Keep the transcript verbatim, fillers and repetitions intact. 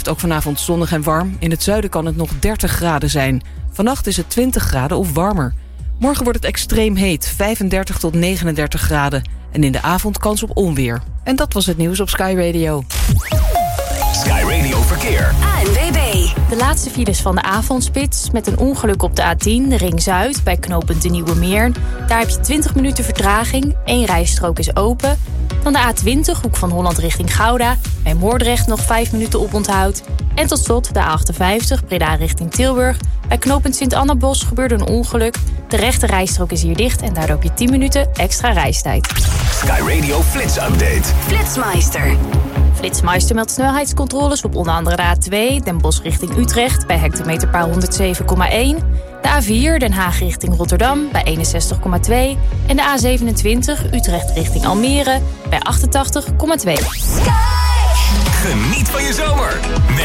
ook vanavond zonnig en warm. In het zuiden kan het nog dertig graden zijn. Vannacht is het twintig graden of warmer. Morgen wordt het extreem heet, vijfendertig tot negenendertig graden. En in de avond kans op onweer. En dat was het nieuws op Sky Radio. Sky Radio Verkeer. A N W B. De laatste files van de avondspits met een ongeluk op de A tien, de Ring Zuid, bij knooppunt de Nieuwe Meer. Daar heb je twintig minuten vertraging, één rijstrook is open. Dan de A twintig, hoek van Holland richting Gouda. Bij Moordrecht nog vijf minuten oponthoud. En tot slot de A achtenvijftig, Breda richting Tilburg. Bij knooppunt Sint-Annabos gebeurde een ongeluk. De rechte rijstrook is hier dicht en daardoor heb je tien minuten extra reistijd. Sky Radio Flits Update. Flitsmeister. Flitsmeister meldt snelheidscontroles op onder andere de A twee, Den Bosch richting Utrecht, bij hectometerpaal honderdzeven komma één. De A vier, Den Haag richting Rotterdam, bij eenenzestig komma twee. En de A zevenentwintig, Utrecht richting Almere, bij achtentachtig komma twee. Geniet van je zomer